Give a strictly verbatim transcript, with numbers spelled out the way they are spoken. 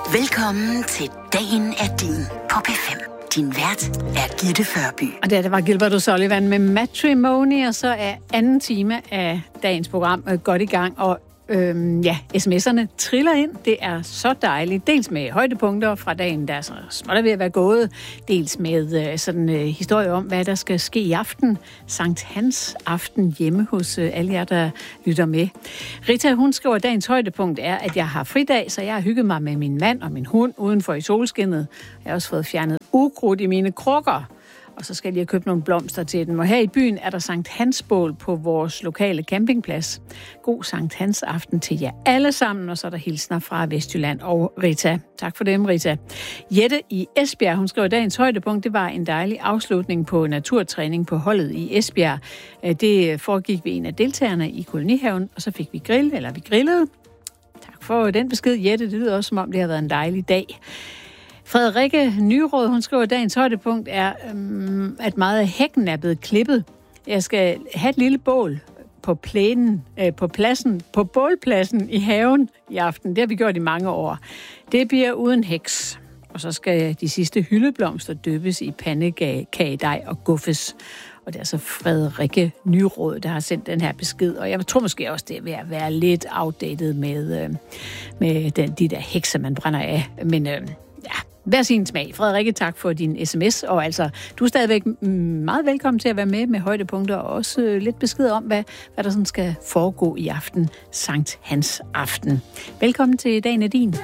Velkommen til Dagen er din på P fem. Din vært er Gitte Førby. Og der, der var Gilbert O'Sullivan med Matrimony, og så er anden time af dagens program godt i gang. Og øhm, ja, sms'erne triller ind. Det er så dejligt. Dels med højdepunkter fra dagen, der er så småt er ved at være gået. Dels med øh, sådan en øh, historie om, hvad der skal ske i aften. Sankt Hans aften hjemme hos øh, alle jer, der lytter med. Rita, hun skriver, at dagens højdepunkt er, at jeg har fridag, så jeg har hygget mig med min mand og min hund udenfor i solskinnet. Jeg har også fået fjernet ukrudt i mine krukker. Og så skal jeg lige have købt nogle blomster til dem. Og her i byen er der Sankt Hans bål på vores lokale campingplads. God Sankt Hans aften til jer alle sammen. Og så er der hilsner fra Vestjylland og Rita. Tak for dem, Rita. Jette i Esbjerg, hun skrev, at dagens højdepunkt, det var en dejlig afslutning på naturtræning på holdet i Esbjerg. Det foregik ved en af deltagerne i kolonihaven, og så fik vi grill, eller vi grillede. Tak for den besked, Jette. Det lyder også, som om det har været en dejlig dag. Frederikke Nyråd, hun skriver, at dagens højdepunkt er, øhm, at meget af hækken er blevet klippet. Jeg skal have et lille bål på plænen, øh, på pladsen, på bålpladsen i haven i aften. Det har vi gjort i mange år. Det bliver uden heks. Og så skal de sidste hyldeblomster døbes i pandekagedej og guffes. Og det er så Frederikke Nyråd, der har sendt den her besked. Og jeg tror måske også, det er ved at være lidt outdated med, øh, med den, de der hekser, man brænder af. Men øh, ja, hver sin smag. Frederikke, tak for din sms. Og altså, du er stadigvæk meget velkommen til at være med med højdepunkter, og også øh, lidt besked om, hvad, hvad der sådan skal foregå i aften. Sankt Hans aften. Velkommen til Dagen er din.